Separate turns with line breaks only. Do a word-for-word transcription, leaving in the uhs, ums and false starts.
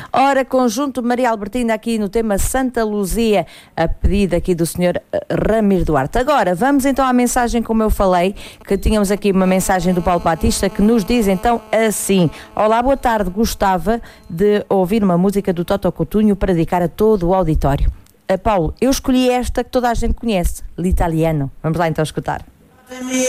Ora, conjunto Maria Albertina aqui no tema Santa Luzia, a pedido aqui do senhor Ramiro Duarte. Agora, vamos então à mensagem, como eu falei, que tínhamos aqui uma mensagem do Paulo Batista que nos diz então assim: olá, boa tarde, gostava de ouvir uma música do Toto Cutugno para dedicar a todo o auditório. Uh, Paulo, eu escolhi esta que toda a gente conhece, L'Italiano. Vamos lá então escutar.